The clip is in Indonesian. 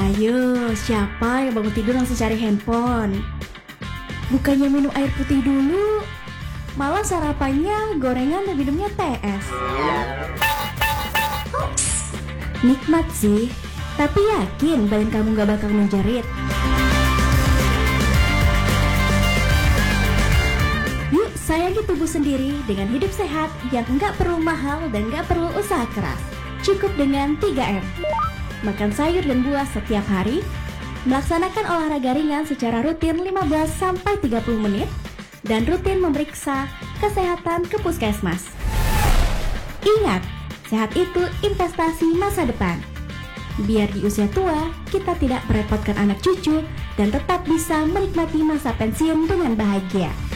Hayo, siapa yang bangun tidur langsung cari handphone? Bukannya minum air putih dulu, malah sarapannya gorengan dan minumnya TS. Nikmat sih, tapi yakin badan kamu gak bakal menjerit? Yuk sayangi tubuh sendiri dengan hidup sehat yang gak perlu mahal dan gak perlu usaha keras. Cukup dengan 3M. Makan sayur dan buah setiap hari, melaksanakan olahraga ringan secara rutin 15-30 menit, dan rutin memeriksa kesehatan ke puskesmas. Ingat, sehat itu investasi masa depan. Biar di usia tua, kita tidak merepotkan anak cucu dan tetap bisa menikmati masa pensiun dengan bahagia.